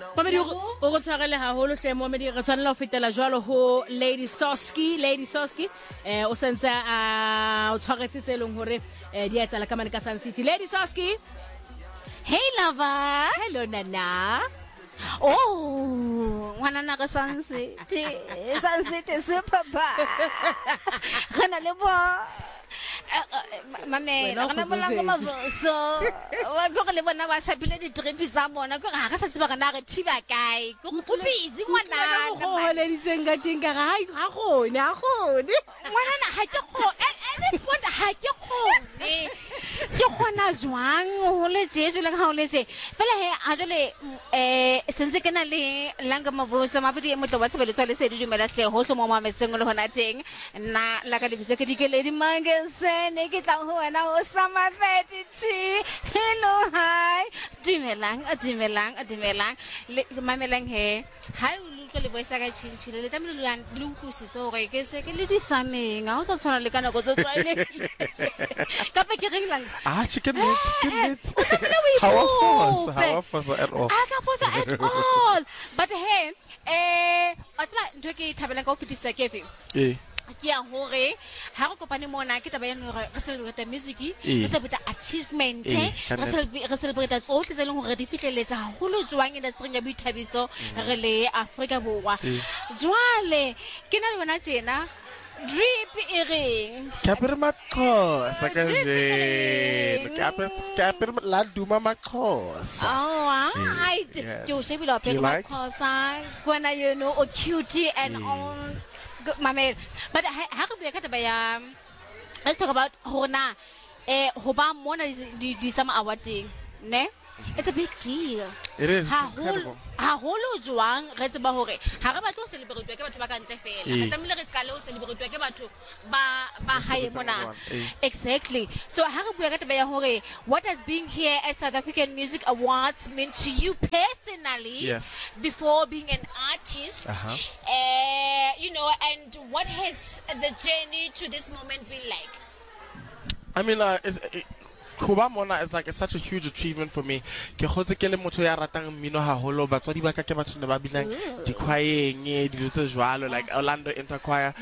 Mamedi o go tshwarele haholo hle Mamedi re tshwanela ho fetela jwalo ho Lady Soski o sentse o tshwaretse tse leng hore di a tsala ka mane ka Sun City. Lady Soski, hey lover. Hello Nana. Oh, ngwana ka Sun City super bar. Kana le bo mame kana molanga mavoso wa go le bona ba shapile di trip tsa bona go ga sa tseba kana re thiba kae go busy ngwana go le ditsenga tinga ga gone ngwana na ha ke go at this point ha ke gone ke gona jwang ho le jesu le ga o le je fela he a jole sentse ke na le langa mavoso mabudi mo tlo ba tsebeletswa le se di dumela hle ho hlo mo mametseng le hona teng nna la ka le bise ke dikeledi mangese ne ke tla ho wena o sama 32. Hello hi dimelang le mamelang he ha o lutlo le boisa ka chinchile le tamile le utlwisise hore ke se ke le di sameng ha o sa tshwana le kana go tsotswaile ka pe ke reng lang chicken meat how a force at all but hey atba ntwe ke thabela ka o fitisa kefe kia hore ha re kopane mona ke taba ya re celebrate music re celebrate achievement re celebrate tsohle tse leng hore di fitleletsa haholo jwang industry ya boithabiso re le Afrika Borwa jwale ke na le bona tjena drip ereng Kapir Makhosa kanje Kapir la duma Makhosa I do shebile pe Makhosa when you know o cutie and all Mame, but how could we get about let's talk about Hona Hoba Mona di summer awarding, ne? It's a big deal. It is incredible. Ha holo jwang re tseba hore ha re batlo celebrate ke batho ba ka ntle fela ha tlamile re tsale o celebrate ke batho ba hae mona exactly so ha re bua ka taba ya hore what has been here at South African Music Awards mean to you personally before being an artist you know and what has the journey to this moment been like? I mean Kuba Mona is like it's such a huge achievement for me. Ke khotse ke le motho ya ratang mmino haholo batswadi ba ka ke batho ne ba bilang di choireng di tse jwalo like Orlando Interchoir.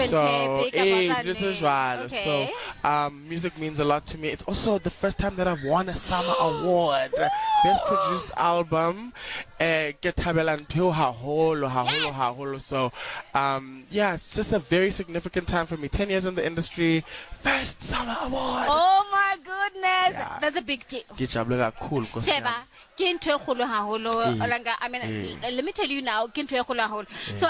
So music means a lot to me. It's also the first time that I've won a summer award, best produced album. Ke thabela ntho haholo. So yeah, it's just a very significant time for me. 10 years in the industry, first summer award. Oh my goodness. That's a big deal. Seba, I mean, let me tell you now, so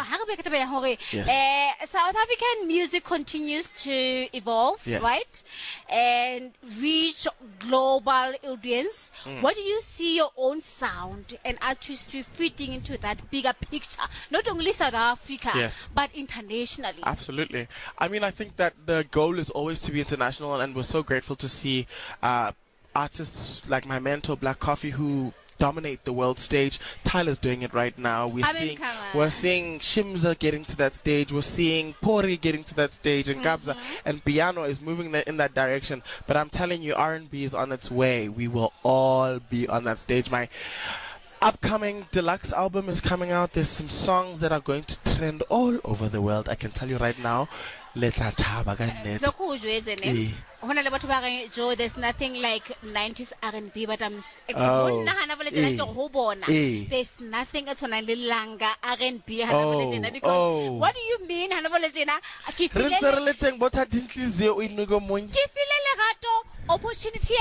South African music continues to evolve, right? And reach global audience. What do you see your own sound and artistry fitting into that bigger picture? Not only South Africa, but internationally. Absolutely. I mean, I think that the goal is always to be international, and we're so grateful to see artists like my mentor Black Coffee who dominate the world stage. Tyler's doing it right now. We're seeing Shimza getting to that stage. We're seeing Pori getting to that stage, and Gabza and Piano is moving in that direction. But I'm telling you, R&B is on its way. We will all be on that stage. My upcoming deluxe album is coming out. There's some songs that are going to trend all over the world. I can tell you right now. There's nothing like 90s R&B, but there's nothing at Langa R&B because what do you mean? Opportunity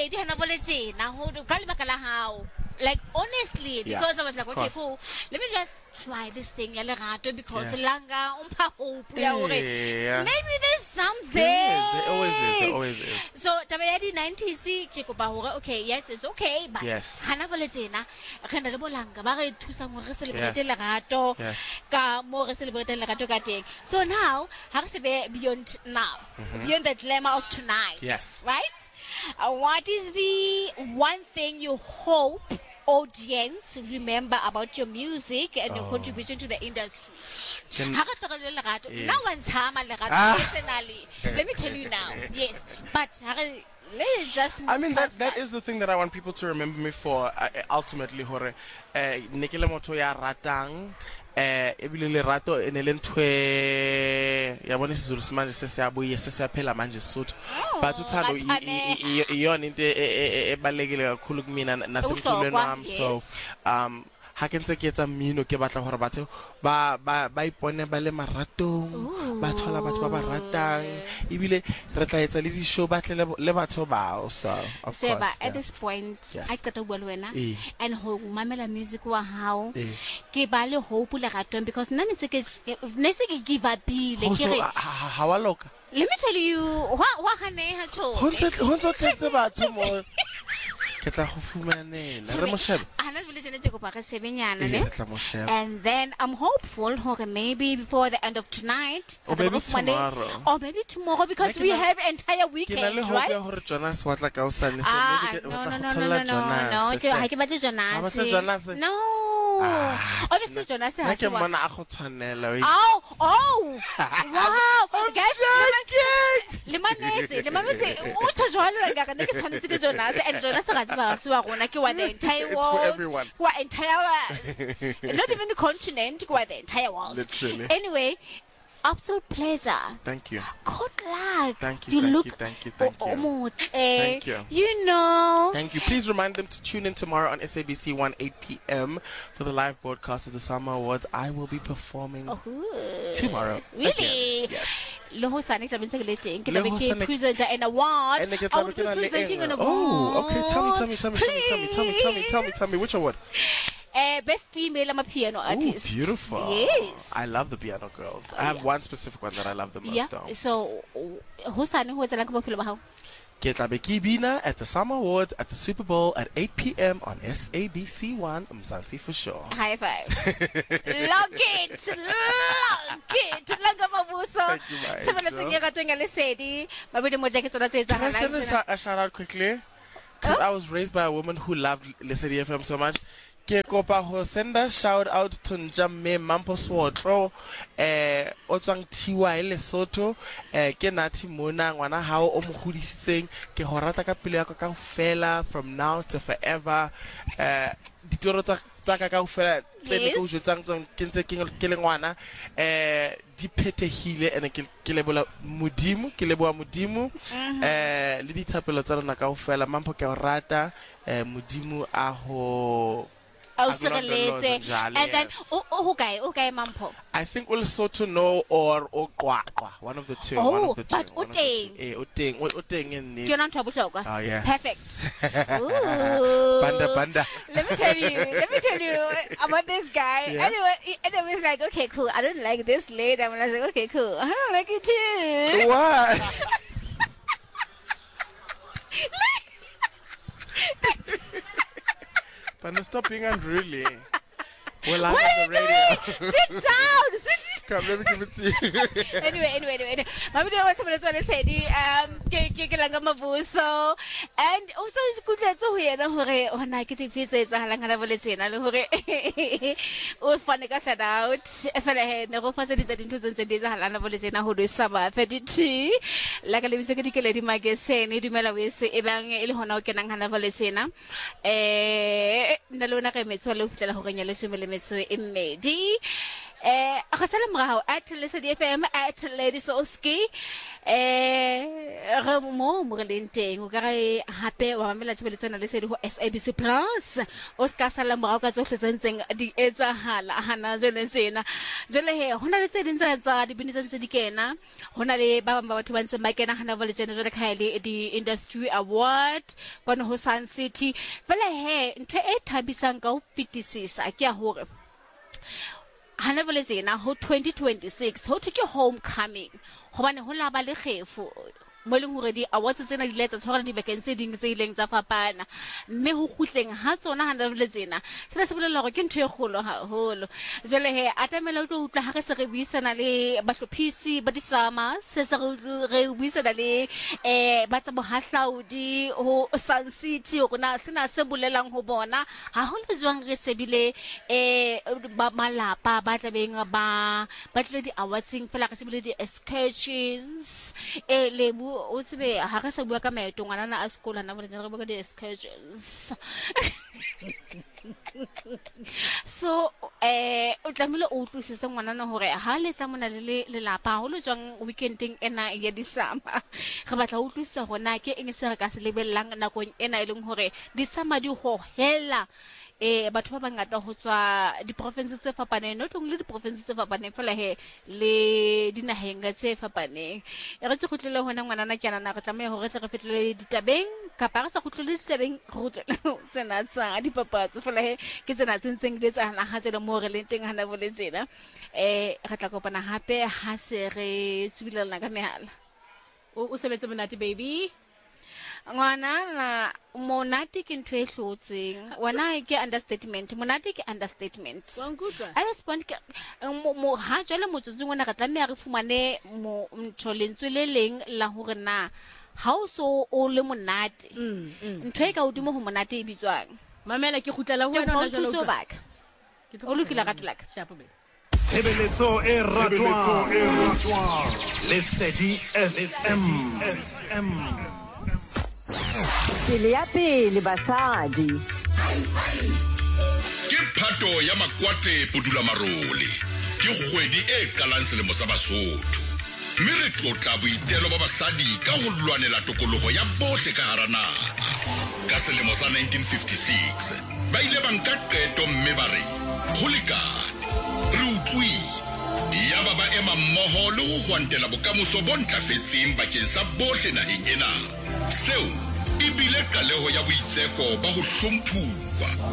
like honestly, because I was like, okay, cool. Let me just try this thing, because Langa maybe there's something. There always is. So Tabayadi 90s, okay, yes, it's okay, but Hana Valezina, Langa, Barre to some celebrate Lagato, more celebrate Lagato. So now, Harsibe beyond now, beyond the glamour of tonight, right? What is the one thing you hope audience remember about your music and your contribution to the industry? Now one time personally, let me tell you now, yes, but Let's just move I mean, past that is the thing that I want people to remember me for, ultimately, hore. Nekele motho ya ratang, ebile le rato ene le ntwe ya bona isizulu simanje sesiyabuye sesiyaphela manje Sotho. But uthando iyona into ebalekile kakhulu kumina nasemphilweni wami. So ha ke ntse ke etsa mmino ke batla hore batho ba ipone ba le maratong ba thola batho ba ba ratang ebile re tla etsa le di show ba tle le batho bao. So of course at this point I qeta bua le wena Eh. and ho mamela music wa hao ke ba le hope le ratong because nna ne se ke give up ile Also, ke re ha wa loka let me tell you wa gane ha cho ho ntse tletse batho mo ke tla go fumanela re mo shebe ana vile jene je go pa ga shebenyana ke ne tla mo shebe and then I'm hopeful hore maybe before the end of tonight Or maybe tomorrow. or maybe tomorrow because we have entire ke na le weekend hope ya right hore Jonas wa tla ka usane so Ah, maybe no, o no, tla no, go no, thola no, no, Jonas no, ha ke batle Ha ba se Jonas. Jonas? No. Obviously Jonas nna has ke one. mona a go tshwanela Oh, wow. Guys, joking. le mametse, o tsho jwalo la ka ne ke tshwanetse ke Jonas and Jonas ga tseba se wa rona ke wa the entire It's world. for everyone. Wa entire not even the continent, wa the entire world. Literally. Anyway, absolute pleasure. Thank you. Good luck. Thank You you, thank look you, thank you, thank you. Thank you. You know. Thank you. Please remind them to tune in tomorrow on SABC 1 8 p.m. for the live broadcast of the Summer Awards. I will be performing tomorrow. Really? Again. Yes. Le hosane tla bentse ke le teng ke Le tla be ke hosane- presenter an award. And they get I will be like, presenting an award. oh, okay. Tell me. Which award? Best female piano Oh, artist. beautiful. Yes. I love the piano girls. I have yeah. one specific one that I love the most, Yeah. though. So hosane ho etsalang ka bophelo ba hao. Ke tla be ke bina at the Summer Awards at the Super Bowl at 8 p.m. on SABC 1 Mzansi for sure. High five. Lock it. Langa mabuso. Thank you, my Sebeletse angel. ke ratong ya lesedi. Mabedi mo ke tsona tse Can I send etsahalang. a shout out quickly? Because I was raised by a woman who loved Lesedi FM so much. Ke kopa ho send a shout out to Njamme Mampo Swotro o tswang Tiwa e Lesotho ke nathi mona ngwana hao o mo hodisitseng ke ho rata ka pele ya ka kaofela from now to forever ditoro tsa ka kaofela tse le go jetsang tsong ke ntse ke le ngwana di phethehile ene ke lebola modimo le dithapelo tsa rona kaofela Mampo ke o rata modimo a ho And then okay, Mampo. I think we'll sort to know or Qwaqwa, one of the two. Oh, one of the but two, one of the two. Uteng in You're not trouble. Oh yes. Perfect. Ooh. Banda. Let me tell you about this guy. Yeah. Anyway, it's like, okay, cool. I don't like this lady. I'm like, okay, cool. I don't like it too. What? Banda, stop being unruly. We're live on the radio. Sit down. Come, let me give it to you. Anyway. My video was somebody said, ke langa mabuso. And also it's good that so here na hore ona ke tifise tsa halanga la boletsena le hore o fane ka shout out fela he ne go fase ditsa dintho tse di tsa halana boletsena ho do summer 32 la ka lebise ke dikele di magazine dumela wese e bang e le hona o kenang hana boletsena nna le ona ka metso le ufitela hore nya le shumele metso e mmedi akasala mrao at Lesedi FM at Lady Soski re mo releng teng o ka re hape wa mamela tshebeletsana le Lesedi ho SABC Plus o ska sala mrao ka tsohle tse ntseng di etsahala hana jole sena jole he hona le tse ding tsa di bini tse di kena hona le ba bang ba batho ba ntse ba kena hana ba le tsena jole khaele di industry award kwana ho Sun City fela he ntwe e thabisang ka o fitisisa ke ya hore hana vele tsena ho 2026 ho thuke homecoming hobane ho la ba le kgefu mo leng hore di awards tsena di letsa tshwara di bekeng tse ding tse ileng tsa fapana mme ho khutleng ha tsona hana vele tsena sena se bolela hore ke ntho e kgolo haholo jole he atamela o tlo utla ha re se re buisana le bahlophisi ba disama se se re buisana le ba tsa bohahlaudi ho Sun City rona sena se bolelang ho bona ha ho le jwang re sebile ba malapa ba tla beng ba tle di awardsing fela ka sebile di excursions lebu o tsebe ha re sa bua ka maeto ngwana a sekolo na bole re bua ka di-excursions so o tlamile o utlwisisa ngwana hore ha le tla mona le lelapa ho le jwang weekending ena ya disama re batla o utlwisisa hona ke eng se re ka se lebellang nakong ena e leng hore disama di hohela batho ba bangata ho tswa di-provinces tse fapaneng not only di-provinces tse fapaneng fela he le dinaheng tse fapaneng re tse khutlele hona ngwana ke ana re tlameha hore re fetlele ditabeng kapa re sa khutlele ditabeng re tsena tsa dipapatso fela he ke tsena tsentseng di tsana ha tsela mo re le teng hana bole tsena re tla kopana hape ha se re tsubilana ka mehala o sebetse monate baby ngwana na monate ke ntwe hlotseng wana ke understatement monate ke understatement wa ngutwa I respond ke mo ha jole motsotsong ona re tlameha re fumane mo ntho lentswe le leng la hore na ha o so o le monate ntwe ka udimo ho monate e bitswang mamela ke khutlela ho wena jalo o baka o lokile ka tulaka shapo baby Tshebeletso e ratwang Lesedi FM Pele ya pele basadi ke phato ya makwate Pudula Marole ke kgwedi e kalang selemo sa Basotho mme re tlotla boitelo ba basadi ka ho lwanela tokoloho ya bohle ka hara naha ka selemo sa 1956 ba ile ba nka qeto mme ba re ho lekane re utlwile ya ba ema mmoho le ho hwantela bokamoso bo ntlafetseng bakeng sa bohle naheng ena seo e bile kaleho ya boitseko ba ho hlomphuwa